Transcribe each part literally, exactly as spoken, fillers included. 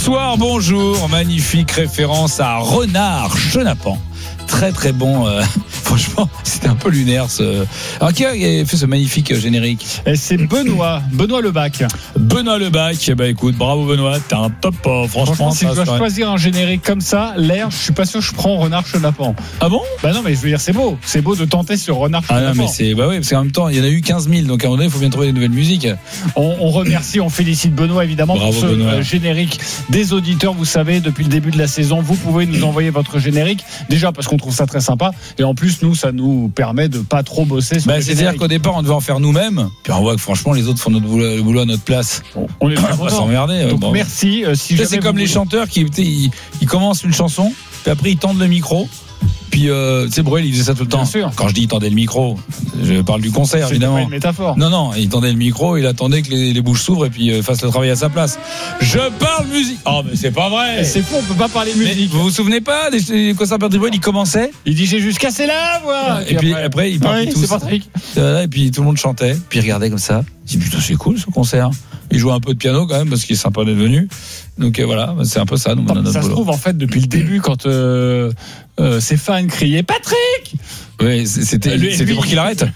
Bonsoir, bonjour. Magnifique référence à Renard Chenapan. Très très bon. Euh, franchement, c'était un peu lunaire. Ce... Alors, qui a fait ce magnifique générique ? Et c'est Benoît, Benoît Lebac. Benoît Lebac. Bah écoute, bravo Benoît, t'es un top. Oh, franchement, franchement, si ça, je dois serait... choisir un générique comme ça, l'air, je suis pas sûr que je prends Renard Chenapan. Ah bon ? Bah non, mais je veux dire, c'est beau. C'est beau de tenter sur Renard Chenapan. Ah non, mais c'est. Bah oui, parce qu'en même temps, il y en a eu quinze mille, donc à un moment donné, il faut bien trouver des nouvelles musiques. On, on remercie, on félicite Benoît évidemment bravo, pour ce Benoît. générique des auditeurs. Vous savez, depuis le début de la saison, vous pouvez nous envoyer votre générique. Déjà parce qu'on trouve ça très sympa. Et en plus, nous, ça nous permet de pas trop bosser sur bah, le c'est-à-dire générique. qu'au départ, on devait en faire nous-mêmes. Puis on voit que franchement, les autres font notre boulot, le boulot à notre place. Bon, on est très On va contents. s'emmerder. Donc bon. merci. Euh, si Ça, jamais c'est comme vous les voulez- chanteurs qui ils, ils commencent une chanson, puis après ils tendent le micro. Puis euh, tu sais, Bruel, il faisait ça tout le temps. Bien sûr. Quand je dis il tendait le micro, je parle du concert C'est évidemment. pas une métaphore. Non, non, il tendait le micro, il attendait que les, les bouches s'ouvrent et puis euh, fasse le travail à sa place. Je parle musique. Oh, mais c'est pas vrai. C'est fou, on peut pas parler Mais musique. vous vous souvenez pas des, des concerts Patrick Bruel, il commençait Il dit j'ai juste cassé la voix. et puis après il partait Ouais, tous. c'est Patrick. Voilà, et puis tout le monde chantait, puis il regardait comme ça. Il dit putain c'est cool ce concert. Il jouait un peu de piano quand même parce qu'il est sympa d'être venu. Donc euh, voilà, c'est un peu ça. Donc, on a notre Ça se boulot. trouve en fait depuis le début quand euh, euh, ses fans criaient Patrick. Oui, c'était, Lui- c'était lui- pour qu'il arrête.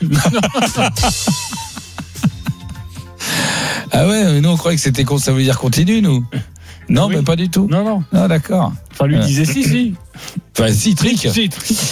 Ah ouais, nous on croyait que c'était con, ça voulait dire continue nous. Non, Oui. mais pas du tout. Non non. Ah d'accord. Enfin lui Ouais. disait si si. Enfin si, trick. Si.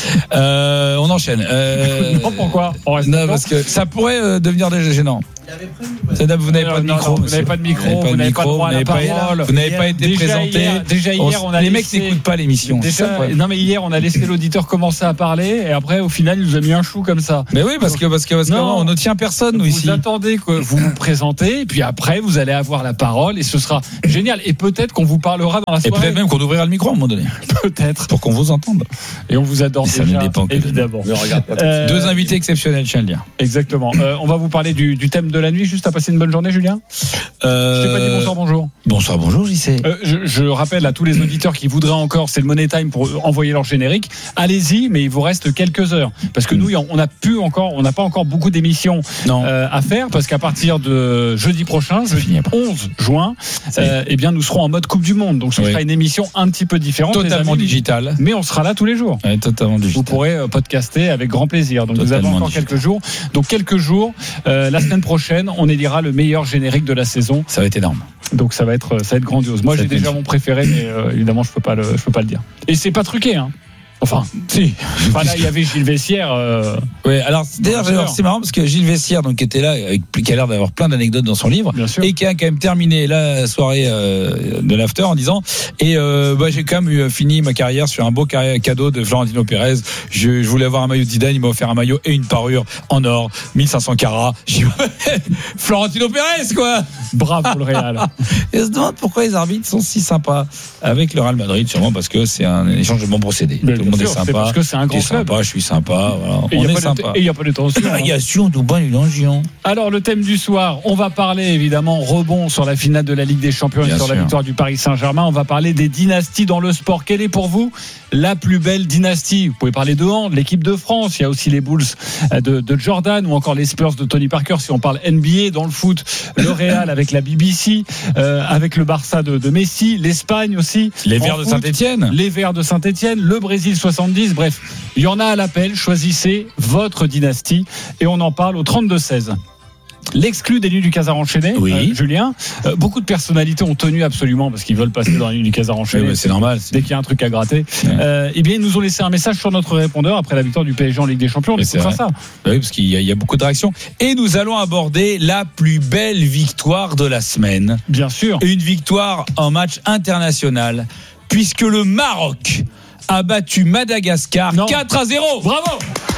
Euh, on enchaîne. Euh, Non pourquoi on reste non, dedans. parce que ça pourrait euh, devenir déjà gênant. C'est là, vous n'avez Non, pas de non, micro. non, vous monsieur. n'avez pas de micro, Vous vous n'avez pas micro, droit à vous la n'avez pas- parole. Vous n'avez pas été Déjà présenté. hier- déjà hier, on a les laissé- mecs n'écoutent pas l'émission. Déjà, c'est ça, ouais. non mais hier on a laissé l'auditeur commencer à parler et après au final il nous a mis un chou comme ça. Mais oui, parce que parce que parce que Non. on ne tient personne nous Vous ici. attendez que vous vous présentez et puis après vous allez avoir la parole et ce sera génial et peut-être qu'on vous parlera dans la Et soirée. peut-être même qu'on ouvrira le micro à un moment donné Peut-être. pour qu'on vous entende. Et on vous adore Ça déjà, ne dépend que de nous. évidemment. Euh, Euh, Deux invités exceptionnels, je tiens à le dire. Exactement. Euh, on va vous parler du, du thème de la nuit. Juste à passer une bonne journée, Julien. Euh... Je t'ai pas dit bonsoir, bonjour. Bonsoir, bonjour, J C. Euh, je, je rappelle à tous les auditeurs qui voudraient encore, c'est le Money Time pour envoyer leur générique. Allez-y, mais il vous reste quelques heures parce que nous, on n'a plus encore, on n'a pas encore beaucoup d'émissions Non. euh, à faire parce qu'à partir de jeudi prochain, jeudi onze juin, euh, eh bien, nous serons en mode Coupe du Monde. Donc, ce Oui. sera une émission un petit peu différente, les Totalement amis. digital. Mais on sera là tous les jours. Ouais, totalement Vous digital. pourrez euh, podcaster avec grand plaisir. Donc vous avez Totalement encore digital. quelques jours. Donc quelques jours. Euh, la semaine prochaine, on élira le meilleur générique de la saison. Ça va être énorme. Donc ça va être, ça va être grandiose. Moi Ça j'ai va être déjà mon préféré, mais euh, évidemment je peux pas le, je peux pas le dire. Et c'est pas truqué, hein. Enfin, Si. enfin là il y avait Gilles Vessière. Euh, Oui, alors d'ailleurs, Bien sûr. c'est marrant parce que Gilles Vessière, donc qui était là, avec, qui a l'air d'avoir plein d'anecdotes dans son livre, Bien sûr. et qui a quand même terminé la soirée euh, de l'after en disant et euh, bah, j'ai quand même eu, fini ma carrière sur un beau carré- cadeau de Florentino Pérez. Je, je voulais avoir un maillot de Zidane, il m'a offert un maillot et une parure en or, mille cinq cents carats. J'ai dit, Florentino Pérez quoi. Bravo le Real. Et on se demande pourquoi les arbitres sont si sympas avec le Real Madrid, sûrement parce que c'est un échange de bons procédés. Mais Tout le bien monde sûr, est c'est sympa. parce que c'est un grand T'es club. sympa, je suis sympa. Voilà. Et il On y a est pas de- sympa. et il n'y a pas de tension. hein. Régation, tout bon, illusion. Alors le thème du soir, on va parler évidemment rebond sur la finale de la Ligue des Champions et Bien sur la sûr. victoire du Paris Saint-Germain. On va parler des dynasties dans le sport. Quelle est pour vous la plus belle dynastie? Vous pouvez parler de hand, l'équipe de France. Il y a aussi les Bulls de, de Jordan ou encore les Spurs de Tony Parker. Si on parle N B A dans le foot, le Real avec la B B C, euh, avec le Barça de, de Messi, l'Espagne aussi. Les En Verts de foot, Saint-Etienne. les Verts de Saint-Etienne, le Brésil soixante-dix, bref, il y en a à l'appel, choisissez votre dynastie et on en parle au trente-deux seize. L'exclu des Nuits du Casar enchaîné, Oui. euh, Julien, euh, beaucoup de personnalités ont tenu absolument parce qu'ils veulent passer dans la Nuit du Casar enchaîné. Ouais, c'est normal. Dès qu'il y a un truc à gratter, Ouais. euh, eh bien ils nous ont laissé un message sur notre répondeur après la victoire du P S G en Ligue des Champions. On Mais c'est écoutera vrai. ça. Oui, parce qu'il y, a- il y a beaucoup de réactions. Et nous allons aborder la plus belle victoire de la semaine. Bien sûr. Une victoire en match international, puisque le Maroc a battu Madagascar Non. quatre à zéro. Bravo.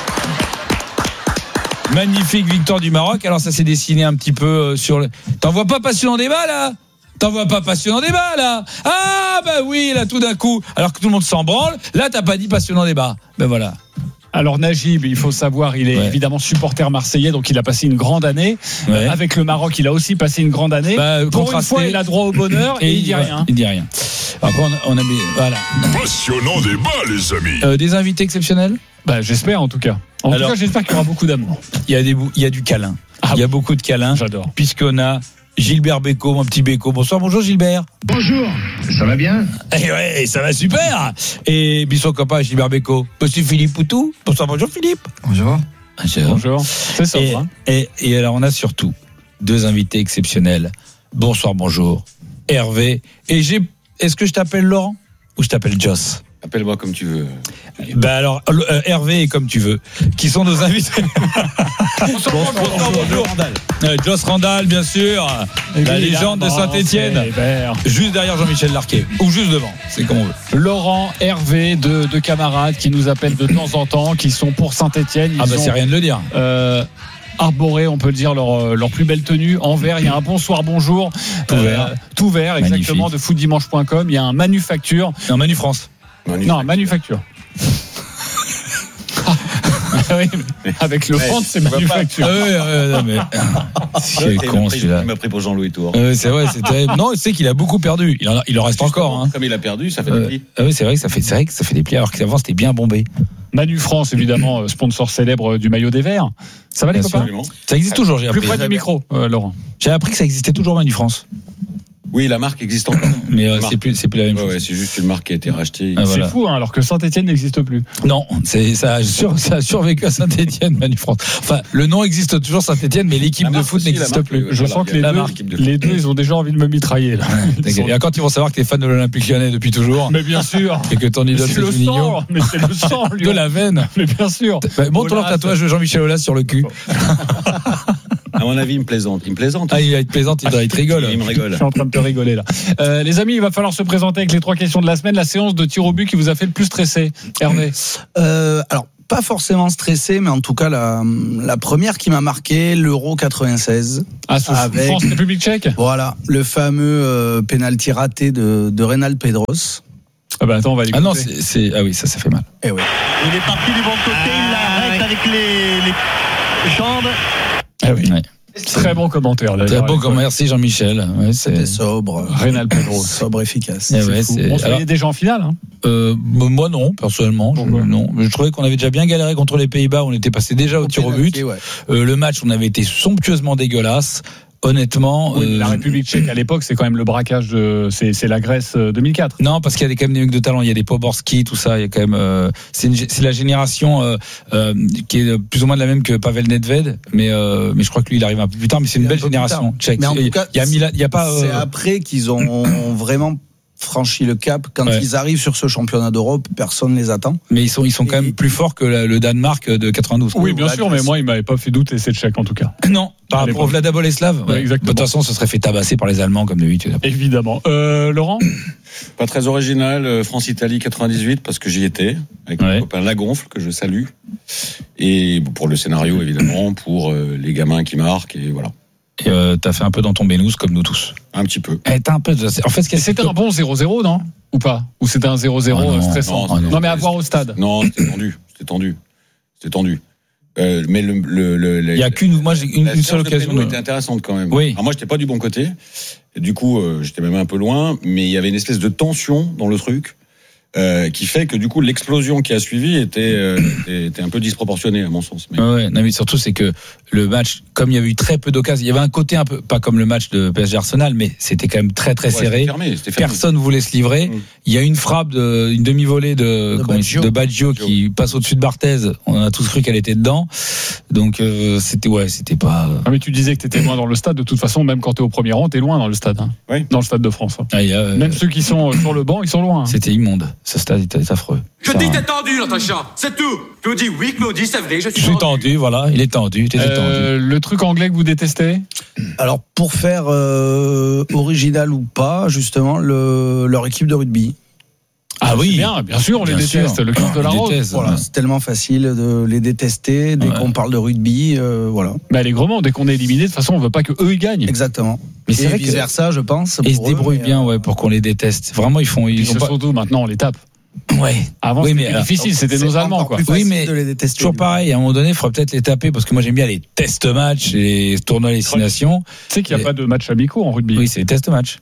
Magnifique victoire du Maroc. Alors ça s'est dessiné un petit peu euh, sur le... T'en vois pas passionnant débat là? T'en vois pas passionnant débat là? Ah bah oui, là tout d'un coup, alors que tout le monde s'en branle, là t'as pas dit passionnant débat. Ben voilà. Alors Najib, il faut savoir, il est Ouais. évidemment supporter marseillais, donc il a passé une grande année. Ouais. Euh, avec le Maroc, il a aussi passé une grande année. Bah, Pour une contrasté. fois, il a droit au bonheur et, il dit ouais, rien. Il dit rien. Après on a, on a mis, voilà. Passionnant débat, les amis. Euh, des invités exceptionnels. Bah, j'espère en tout cas. En Alors- tout cas, j'espère qu'il y aura beaucoup d'amour. Il y a des, bou- il y a du câlin. Ah il y a oui. beaucoup de câlins. J'adore. Puisqu'on a Gilbert Bécaud, mon petit Bécaud. Bonsoir, bonjour Gilbert. Bonjour, ça va bien? Eh ouais, ça va super. Et Bisson copain Gilbert Bécaud. Monsieur Philippe Poutou. Bonsoir, bonjour Philippe. Bonjour. Bonjour. Bonjour. C'est ça. Et, hein. et, et alors on a surtout deux invités exceptionnels. Bonsoir, bonjour. Hervé. Et j'ai. Est-ce que je t'appelle Laurent ou je t'appelle Joss? Appelle-moi comme tu veux. Ben alors, euh, Hervé et comme tu veux, qui sont nos invités. Bonsoir, bonsoir, bonjour. bonjour. Euh, Joss Randall, bien sûr, Et la oui, légende de Saint-Étienne, juste derrière Jean-Michel Larquet, ou juste devant, c'est comme on veut. Laurent, Hervé, deux, deux camarades qui nous appellent de temps en temps, qui sont pour Saint-Étienne. Ah bah c'est rien de le dire. Euh, arboré, on peut le dire, leur, leur plus belle tenue en vert. Il y a un bonsoir, bonjour. Tout euh, vert. Tout vert, exactement, Magnifique. de foot dimanche point com. Il y a un manufacture. Non, Manu France. Non, manufacture. Oui, mais avec le Ouais, ventre, c'est ça va manufacture. Ah ouais, ouais, non, mais. C'est Il con m'a pris- celui-là. Il m'a pris pour Jean-Louis Tour. Euh, c'est vrai, c'est terrible. Non, c'est qu'il a beaucoup perdu. Il en, a- il en reste encore. Hein. Comme il a perdu, ça fait des Euh, plis. ah oui, c'est vrai que ça fait, c'est vrai que ça fait des plis. Alors qu'avant c'était bien bombé. Manu France, évidemment, euh, sponsor célèbre du maillot des Verts. Ça va les Bien sûr. copains? Absolument. Ça existe toujours. J'ai Plus appris. près du micro, euh, Laurent. J'ai appris que ça existait toujours Manu France. Oui, la marque existe encore. Mais euh, La marque. c'est plus, c'est plus la même Ouais, chose. ouais, c'est juste une marque qui a été rachetée. Ah, voilà. C'est fou, hein, alors que Saint-Étienne n'existe plus. Non, c'est ça a, sur, ça a survécu à Saint-Étienne, Manu France. Enfin, le nom existe toujours Saint-Étienne, mais l'équipe La de marque foot aussi, la n'existe marque, plus. euh, Je voilà, sens que les la deux, marque de les deux, ils ont déjà envie de me mitrailler. Là. Ils sont- Et quand ils vont savoir que t'es fan de l'Olympique Lyonnais depuis toujours, Mais bien sûr. et que ton idole C'est c'est le Juninho, sang, mais c'est le sang, lui. de la veine. Mais bien sûr. Bah, montre leur Aulas. tatouage de Jean-Michel Aulas sur le cul. À mon avis, il me plaisante. Il me plaisante. Ah, il va être plaisant, il, il te rigole. Il me Je rigole. suis en train de te rigoler là. Euh, les amis, il va falloir se présenter avec les trois questions de la semaine. La séance de tir au but qui vous a fait le plus stresser, Hervé. Euh, alors, pas forcément stressé, mais en tout cas, la, la première qui m'a marqué, l'Euro quatre-vingt-seize. Ah, sous Avec- France République Tchèque. Voilà, le fameux euh, pénalty raté de, de Reynald Pedros. Ah bah attends, on va Ah l'écouter. non, c'est, c'est- ah oui, ça, ça fait mal. Eh oui. Il est parti du bon côté, il l'arrête avec les, les jambes. Ah oui. Ouais. Très bon commentaire. Très d'ailleurs. bon comme merci Jean-Michel. Ouais, c'est... C'était sobre. Rénal Pedros. Sobre efficace. Eh ouais, Fou. c'est- On se alors- voyait déjà en finale. Hein. Euh, moi non, personnellement, je, Pourquoi non. Je trouvais qu'on avait déjà bien galéré contre les Pays-Bas. On était passé déjà au, tir au but. Pénalty, ouais. Euh, le match, on avait été somptueusement dégueulasse. Honnêtement, Oui, euh, la République Tchèque à l'époque, c'est quand même le braquage de. C'est, c'est la Grèce euh, deux mille quatre. non, parce qu'il y a des- quand même des mecs de talent. Il y a des Poborski, tout ça. Il y a quand même. Euh, c'est, une, c'est la génération euh, euh, qui est plus ou moins de la même que Pavel Nedved, mais euh, mais je crois que lui, il arrive un peu plus tard. Mais c'est une Il est un belle peu plus génération tard. tchèque. Mais en Il y a- tout cas, il y a Milan, il y a pas. C'est euh, après qu'ils ont vraiment franchi le cap. Quand Ouais. ils arrivent sur ce championnat d'Europe, personne ne les attend. mais ils sont ils sont quand Et- même plus forts que la- le Danemark de quatre-vingt-douze. Oui, bien la sûr, Grèce. mais moi, il m'avait pas fait douter, c'est Tchèque en tout cas. Non, par À rapport l'époque. au Vlada Boleslav. Ouais, exactement. De toute façon, ce serait fait tabasser par les Allemands comme d'habitude. Évidemment. Euh, Laurent. Pas très original. euh, France-Italie quatre-vingt-dix-huit, parce que j'y étais. Avec Ouais. mon copain Lagonfle, que je salue. Et bon, pour le scénario, évidemment. Pour euh, les gamins qui marquent. Et voilà. Et euh, t'as fait un peu dans ton bénous comme nous tous. Un petit peu. Eh, t'as un peu. de- En fait, ce qui est- C'était un bon zéro zéro, non? Ou pas? Ou c'était un zéro zéro Ah non, stressant? non, Non, non. mais à voir au stade. Non, c'était tendu. C'était tendu. C'était tendu. Euh, mais le, le, le, Il y a qu'une. Moi, j'ai une, la une seule séance de occasion. péno de- était intéressante quand même. Oui. Alors moi, j'étais pas du bon côté. Et du coup, euh, j'étais même un peu loin, mais il y avait une espèce de tension dans le truc euh, qui fait que du coup, l'explosion qui a suivi était, euh, était, était un peu disproportionnée à mon sens. Mais... Ouais, ouais. Non, mais surtout, c'est que le match, comme il y avait eu très peu d'occasions, il y avait un côté un peu, pas comme le match de P S G Arsenal, mais c'était quand même très très Ouais, serré. c'était fermé, c'était fermé. Personne voulait se livrer. Mm. Il y a une frappe, de, une demi-volée de, De comment il- Baggio. de Baggio qui passe au-dessus de Barthez. On a tous cru qu'elle était dedans. Donc euh, c'était ouais, c'était pas. Ah, mais tu disais que t'étais loin dans le stade. De toute façon, même quand t'es au premier rang, t'es loin dans le stade. Hein. Oui. Dans le stade de France. hein. Ah, il y a, euh, Même ceux qui sont euh, sur le banc, ils sont loin. hein. C'était immonde. Ce stade était affreux. Je Ça, dis hein. t'es tendu, Natacha, c'est tout. Claudie, oui, Claudie, c'est vrai, je suis Je suis tendu, voilà. Il est tendu. T'étais tendu. Euh, le truc anglais que vous détestez? Alors, pour faire euh, original ou pas, justement, le, leur équipe de rugby. Ah oui. C'est bien, bien sûr, on les Bien déteste. sûr. Le quinze de la On les Rose. déteste. Voilà, Ouais. c'est tellement facile de les détester dès Ouais. qu'on parle de rugby. euh, voilà, Mais allègrement, dès qu'on est éliminé, de toute façon, on veut pas que eux ils gagnent. exactement. Mais c'est Et vrai que- vice versa, je pense. Et ils se pour eux, débrouillent mais, bien, euh, ouais, pour qu'on les déteste. Vraiment, ils font. Puis Ils ont c'est pas. surtout maintenant, on les tape. Ouais. Avant, Oui, c'était mais plus alors, difficile, c'était c'est nos Allemands, encore quoi. plus Oui, facile mais de les détester. Toujours pareil, à un moment donné, il faudrait peut-être les taper parce que moi j'aime bien les test matchs, les tournois les six nations. Tu sais qu'il n'y a Et- pas de match amicaux en rugby. Oui, c'est les test matchs.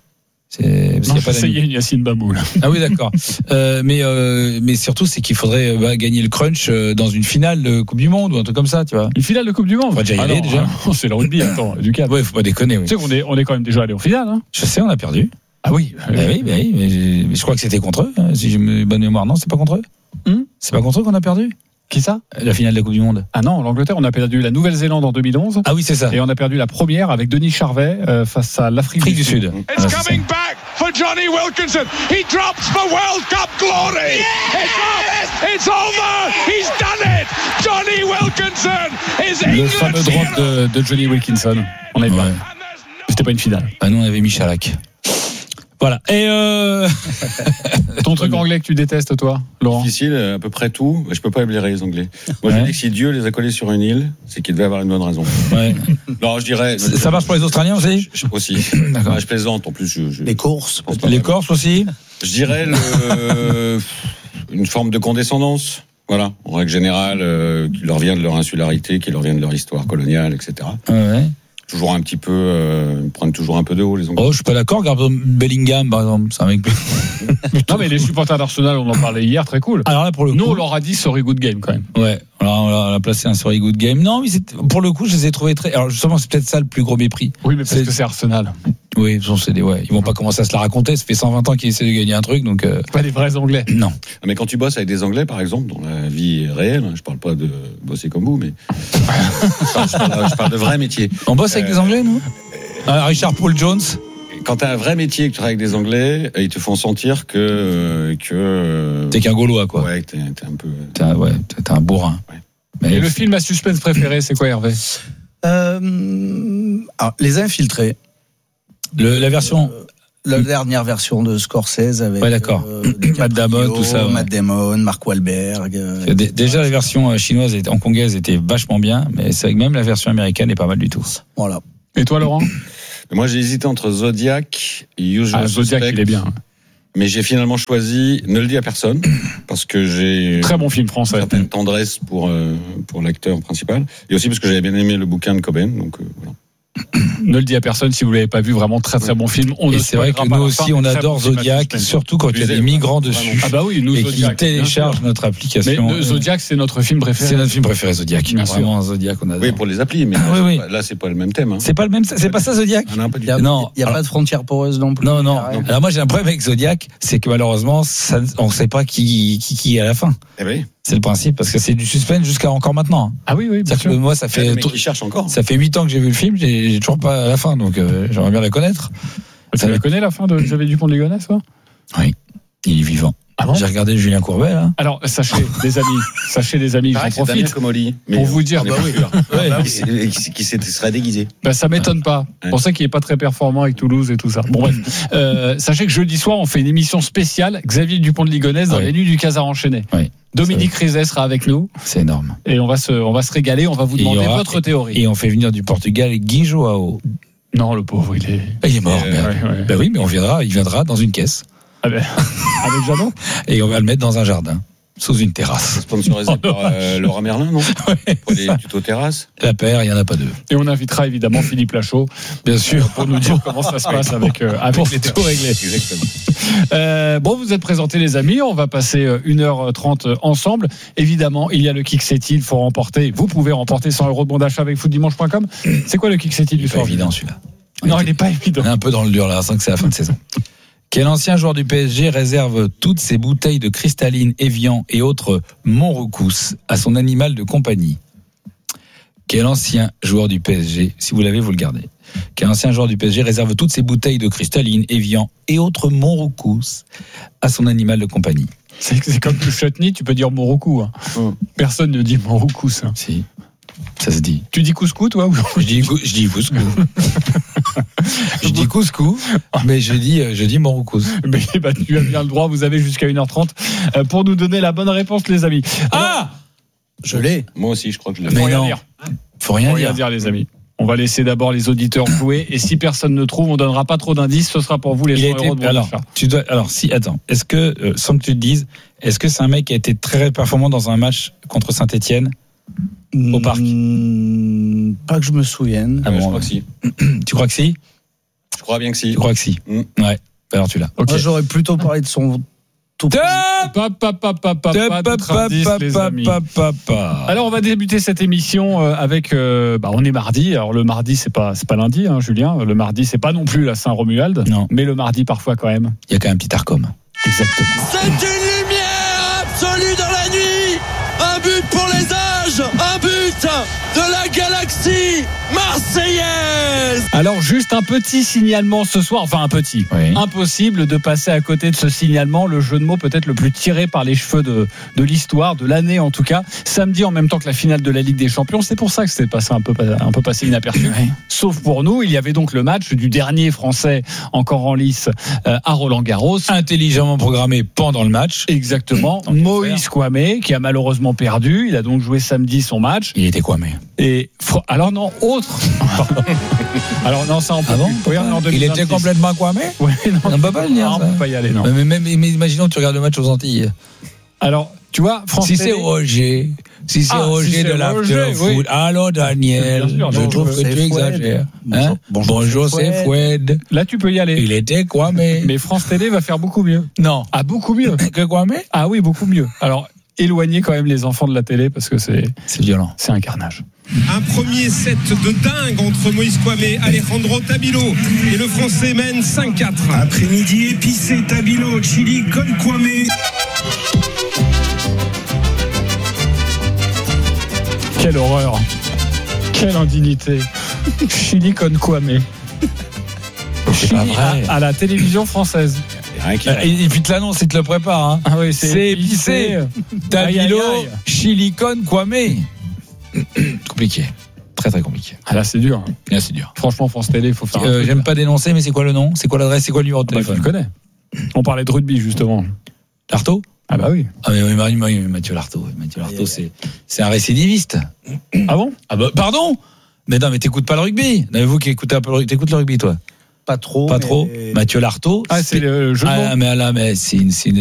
C'est parce Non, qu'il y a pas ça y est, Yacine Babou, là. Ah oui, d'accord. euh, mais euh, mais surtout, c'est qu'il faudrait bah, gagner le crunch euh, dans une finale de Coupe du Monde ou un truc comme ça, tu vois. Une finale de Coupe du Monde. On va déjà y Ah aller, non, déjà. ah, c'est le rugby, attends, du cadre. Ouais, faut pas déconner. Oui. Tu sais qu'on est, on est quand même déjà allé au final, hein. Je sais, on a perdu. Ah oui. Bah oui, bah oui, mais, mais je crois que c'était contre eux. hein, Si j'ai une bonne mémoire, non, c'est pas contre eux. Hum C'est pas contre eux qu'on a perdu Qui ça? la finale de la Coupe du Monde. Ah non, l'Angleterre, on a perdu la Nouvelle-Zélande en deux mille onze. Ah oui, c'est ça. Et on a perdu la première avec Denis Charvet euh, face à l'Afrique Afrique du du Sud. Sud. It's Voilà, c'est coming back for Johnny Wilkinson. He drops for World Cup glory. It's up. It's over. He's done it. Johnny Wilkinson is Le England's fameux drop hero. de, de Johnny Wilkinson. On avait ça. pas. Ouais. C'était pas une finale. Ah, nous, on avait Michalak. Voilà. Et euh... Ton truc anglais que tu détestes, toi, Laurent? Difficile, à peu près tout. Je peux pas blairer les Anglais. Moi, Ouais. je dis que si Dieu les a collés sur une île, c'est qu'il devait avoir une bonne raison. ouais. Non, je dirais. Ça ça marche pour les Australiens aussi. Je- aussi. D'accord. Ouais, je plaisante. En plus, je, je, Les courses. je pense pas Les mal. Corses aussi. Je dirais le, une forme de condescendance. Voilà, en règle générale, euh, qui leur vient de leur insularité, qui leur vient de leur histoire coloniale, et cetera. Ouais. Toujours un petit peu, euh, ils prennent toujours un peu de haut, les Anglais. Oh, je suis pas d'accord. Regarde Bellingham, par exemple. C'est un mec. Non, mais les supporters d'Arsenal, on en parlait hier, très cool. Alors là, pour le Nous, coup. on leur a dit sorry good game quand même. Ouais. Alors, on a- on a placé un sorry good game. Non, mais c'est- pour le coup, je les ai trouvés très. Alors, justement, c'est peut-être ça le plus gros mépris. Oui, mais parce C'est- que c'est Arsenal. Oui, ils sont- c'est des- ouais. Ils vont pas commencer à se la raconter. Ça fait cent vingt ans qu'ils essaient de gagner un truc, donc. euh, Pas les vrais Anglais. Non. Mais quand tu bosses avec des Anglais, par exemple, dans la vie réelle, hein, je parle pas de bosser comme vous, mais je, parle, je parle- je parle de vrais métiers. On bosse avec Euh, des Anglais, nous. Ah, Richard Paul Jones. Quand tu as un vrai métier et que tu travailles avec des Anglais, ils te font sentir que euh, que euh, T'es qu'un Gaulois, quoi. ouais, que t'es, t'es un peu. T'es un, ouais, t'es un bourrin. Ouais. Mais Et le film à suspense préféré, c'est quoi, Hervé? Euh, alors, les infiltrés. le- la version. La dernière version de Scorsese avec Ouais, d'accord. euh, DiCaprio, Matt Damon, tout ça, ouais. Matt Damon, Mark Wahlberg. euh, Dé- Déjà, la version euh, chinoise et hongkongaise était vachement bien, mais c'est vrai que même la version américaine est pas mal du tout. Voilà. Et toi, Laurent? Moi, j'ai hésité entre Zodiac et Usual Ah, Zodiac, Suspect, il est bien. mais j'ai finalement choisi Ne le dis à personne parce que j'ai Très bon film une français. certaine tendresse pour euh, pour l'acteur principal et aussi parce que j'avais bien aimé le bouquin de Cobain. Donc euh, voilà. Ne le dis à personne si vous l'avez pas vu, vraiment très très bon film. On Et ne c'est vrai que spoilera pas nous la fin, aussi, on mais très adore bon film à Zodiac, suspense. surtout quand il y a des Abusé, migrants vraiment. dessus Ah bah oui, nous et Zodiac, qui bien téléchargent sûr. notre Mais application. euh, Zodiac, c'est notre film préféré. C'est notre film préféré, Zodiac. Bien sûr. Vraiment, Zodiac, on adore. Oui, pour les applis, mais Ah, là, oui, c'est oui. pas- là c'est pas le même thème. Hein. C'est pas le même, c'est pas ça Zodiac. Ah, non, pas du Il n'y a, tout. Non, il y a alors- pas de frontière poreuse non plus. Non, non. Arrête. Alors moi, j'ai un problème avec Zodiac, c'est que malheureusement, ça, on ne sait pas qui, qui, qui est à la fin. Eh oui. C'est le principe, parce que c'est du suspense jusqu'à encore maintenant. Ah oui, oui, bien C'est-à-dire que sûr. moi, ça fait, Mais qui cherche encore. ça fait huit ans que j'ai vu le film, j'ai j'ai toujours pas à la fin, donc euh, j'aimerais bien la connaître. Tu la connais la fin de Xavier Dupont de Ligonnès, toi? Oui, il est vivant. Ah bon J'ai regardé Julien Courbet, là. Alors, sachez, les amis, sachez, les amis, j'en Pareil, c'est Damien profite Comolli, mais pour vous dire, on est bah pas oui. sûr. Ouais. Qui s'est- qui, qui s'est- serait déguisé. bah, ça m'étonne pas. C'est pour ça qu'il est pas très performant avec Toulouse et tout ça. Bon, bref. Euh, sachez que jeudi soir, on fait une émission spéciale Xavier Dupont de Ligonnès dans Oui. les nuits du Casar enchaîné. Oui. Dominique Rizet sera avec nous C'est énorme. et on va se, on va se régaler. On va vous Et il y demander aura- votre théorie. Et on fait venir du Portugal Guy Joao. Non, le pauvre, il est. Il est mort. Euh, merde. ouais, ouais. Ben oui, mais on viendra, il viendra dans une caisse. Avec, avec Jeannot. Et on va le mettre dans un jardin, sous une terrasse. Sponsorisé Oh, par euh, Laura Merlin, non? Pour les tutos terrasses. La paire, il n'y en a pas deux. Et on invitera évidemment Philippe Lachaud Bien sûr. pour nous dire comment ça se passe avec, euh, avec les tout régler. Exactement. Euh, bon, vous êtes présentés les amis, on va passer euh, une heure trente ensemble. Évidemment, il y a le Kick Set il faut remporter. Vous pouvez remporter cent euros de bon d'achat avec foot dimanche point com. C'est quoi le Kick Set il du C'est pas soir? évident celui-là. Non, il n'est pas évident. On est un peu dans le dur là, sans que c'est la fin de saison. Quel ancien joueur du P S G réserve toutes ses bouteilles de cristalline, Evian et autres Montrecousse à son animal de compagnie? Quel ancien joueur du P S G, si vous l'avez, vous le gardez. Quel ancien joueur du P S G réserve toutes ses bouteilles de cristalline, Evian et autres Montrecousse à son animal de compagnie? C'est, c'est comme le chutney, tu peux dire Moroku. Hein. Hum. Personne ne dit Moroku, ça. Si, ça se dit. Tu dis couscous, toi ou... Je dis, cou- je dis couscous. Je dis couscous, mais je dis, je dis Montrecousse. Mais bah, tu as bien le droit, vous avez jusqu'à une heure trente euh, pour nous donner la bonne réponse, les amis. Ah! Je l'ai. Moi aussi, je crois que je l'ai. Mais Faut rien non. dire. Faut rien Faut rien dire. dire, les amis. On va laisser d'abord les auditeurs jouer et si personne ne trouve, on donnera pas trop d'indices. Ce sera pour vous les Il a cent euros de été, bon alors, d'achat. tu dois, alors, si, attends, est-ce que, euh, sans que tu te dises, est-ce que c'est un mec qui a été très performant dans un match contre Saint-Etienne? Au parc. Mmh, Pas que je me souvienne. Ah Ouais, bon, je crois que si. Tu crois que si? Je crois bien que si. Tu crois que si? Mm. Ouais. Alors tu l'as. Ok. Moi, j'aurais plutôt parlé de son tout. Top Pa, pa, pa, pa, pa, Top, pas d'autres pa, indices, pa, les pa, amis. pa, pa, pa. Alors on va débuter cette émission euh, avec euh, bah, on est mardi. Alors le mardi c'est pas c'est pas lundi hein, Julien, le mardi c'est pas non plus la Saint-Romuald, Non. mais le mardi parfois quand même. Il y a quand même un petit Arcom. Exactement. C'est une lumière absolue dans la nuit. Un but pour les âges, un but de la galaxie marseillaise. Alors juste un petit signalement ce soir, enfin un petit. Oui. Impossible de passer à côté de ce signalement, le jeu de mots peut-être le plus tiré par les cheveux de, de l'histoire, de l'année en tout cas. Samedi en même temps que la finale de la Ligue des Champions, c'est pour ça que c'était passé un peu, un peu passé inaperçu. Oui. Sauf pour nous, il y avait donc le match du dernier Français encore en lice euh, à Roland-Garros. Intelligemment programmé pendant le match. Exactement. Tant qu'à Moïse Kouamé, qui a malheureusement perdu. Il a donc joué samedi son match. Il était quoi, mais Et Fr- alors non, autre. Pardon. Alors non, ça on peut Ah bon plus. Oui, on est en deux mille Il vingt-six. était complètement quoi, mais Ouais, non, On peut pas le dire, non, on ça. peut pas y aller, non. mais, mais, mais, mais imaginons que tu regardes le match aux Antilles. Alors, tu vois, France Si Télé- c'est Roger, si c'est Ah, Roger si c'est de l'after Roger, foot, oui. alors Daniel, Bien sûr, je non, trouve je- que c'est tu Foued. exagères. Bonjour, Hein bonjour, Bonjour, c'est c'est Foued. Là, tu peux y aller. Il était quoi, mais Mais France Télé va faire beaucoup mieux. non. Ah, beaucoup mieux. Que quoi, mais Ah oui, beaucoup mieux. Alors, éloignez quand même les enfants de la télé parce que c'est c'est violent. c'est un carnage. Un premier set de dingue entre Moïse Kouamé, Alejandro Tabilo et le Français mène cinq quatre. Après-midi épicé, Tabilo, Chili, Con Kouamé. Quelle horreur. Quelle indignité. Chili con Kouamé. C'est pas vrai. À, à la télévision française. Rien qui Euh, Et, et puis te l'annonce, il te le prépare. Hein. Ah oui, C'est épicé. Tabilo, Aïe, aïe, aïe. Chilicone, Kwame. Compliqué. Très très compliqué. Ah là, c'est dur. hein. Là, c'est dur. Franchement, France Télé, il faut faire. un Euh, truc, J'aime là. pas dénoncer, mais c'est quoi le nom? C'est quoi l'adresse? C'est quoi le numéro de Bah, tu le téléphone? connais. On parlait de rugby, justement. Lartaud? Ah bah oui. Ah mais oui, Marie- Marie- Mathieu Lartaud. Mathieu Lartaud, c'est c'est un récidiviste. Ah bon? Ah bah pardon. Mais non, mais t'écoutes pas le rugby. Non, mais vous qui écoutez un peu le rugby, t'écoutes le rugby, toi? Pas trop. Pas mais- trop. Mathieu Lartaud. Ah, c'est le jeu de mots. Ah mais là, mais c'est une, c'est une